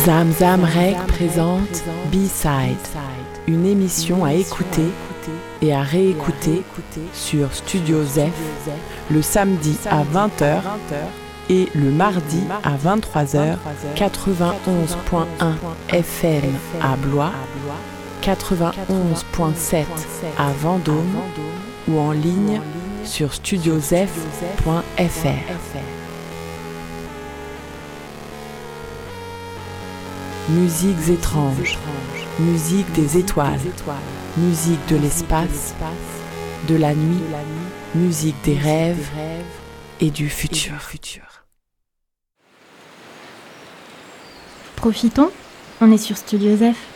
Zamzam Rec présente B-Side, une émission à écouter et à réécouter sur Studio Zef le samedi à 20h et le mardi à 23h, 91.1 FM à Blois, 91.7 à Vendôme ou en ligne sur studiozef.fr. Musiques étranges, musique des étoiles, musique de l'espace, de la nuit, musique des rêves et du futur. Profitons, on est sur Studio Zef.